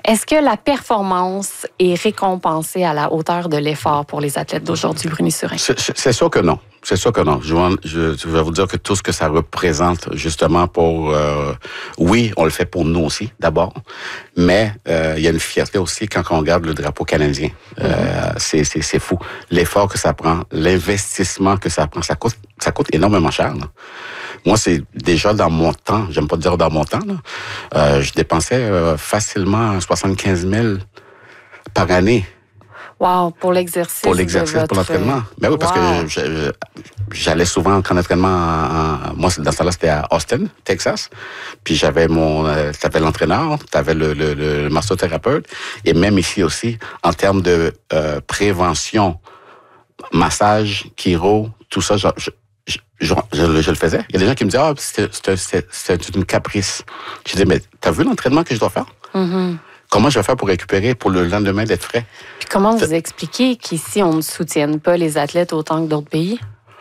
Est-ce que la performance est récompensée à la hauteur de l'effort pour les athlètes d'aujourd'hui, Bruni Surin? C'est sûr que non. C'est sûr que non. Je vais vous dire que tout ce que ça représente, justement, oui, on le fait pour nous aussi, d'abord, mais il y a une fierté aussi quand on regarde le drapeau canadien. C'est fou. L'effort que ça prend, l'investissement que ça prend, ça coûte énormément cher, là. Moi, c'est déjà dans mon temps, j'aime pas dire dans mon temps, là, je dépensais facilement 75 000 par année. Wow, pour l'exercice. Pour l'entraînement. Ben oui, parce que j'allais souvent en camp d'entraînement. Moi, dans ce temps-là, c'était à Austin, Texas. Puis t'avais l'entraîneur, t'avais le massothérapeute. Et même ici aussi, en termes de prévention, massage, chiro, tout ça, je le faisais. Il y a des gens qui me disaient, c'est une caprice. Je dis, mais t'as vu l'entraînement que je dois faire? Mm-hmm. Comment je vais faire pour récupérer, pour le lendemain d'être frais? Puis comment vous expliquez qu'ici, on ne soutienne pas les athlètes autant que d'autres pays?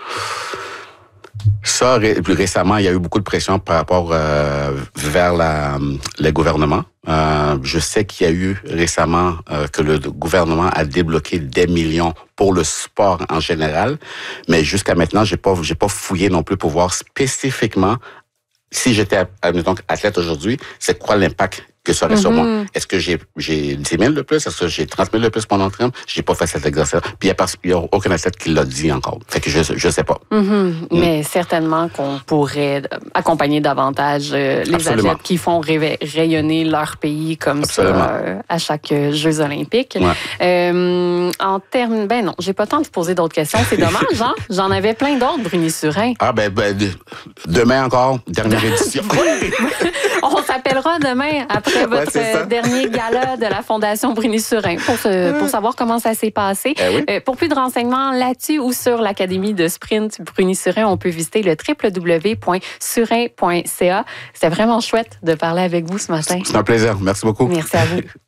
Ça, plus récemment, il y a eu beaucoup de pression par rapport vers le gouvernement. Je sais qu'il y a eu récemment que le gouvernement a débloqué des millions pour le sport en général, mais jusqu'à maintenant, j'ai pas fouillé non plus pour voir spécifiquement si j'étais athlète aujourd'hui, c'est quoi l'impact que ça aurait sur moi. Est-ce que j'ai 10 000 de plus? Est-ce que j'ai 30 000 de plus pour l'entraînement? J'ai pas fait cet exercice. Puis il y a aucun athlète qui l'a dit encore. Fait que je sais pas. Mais certainement qu'on pourrait accompagner davantage les athlètes qui font rayonner leur pays comme ça à chaque Jeux olympiques. Ouais. En termes... Ben non, j'ai pas le temps de vous poser d'autres questions. C'est dommage, hein? J'en avais plein d'autres, Bruni Surin. Ah demain encore, dernière édition. On s'appellera demain après votre dernier gala de la Fondation Bruni Surin pour savoir comment ça s'est passé. Pour plus de renseignements là-dessus ou sur l'Académie de sprint Bruni Surin, on peut visiter le www.surin.ca. C'était vraiment chouette de parler avec vous ce matin. C'est un plaisir. Merci beaucoup. Merci à vous.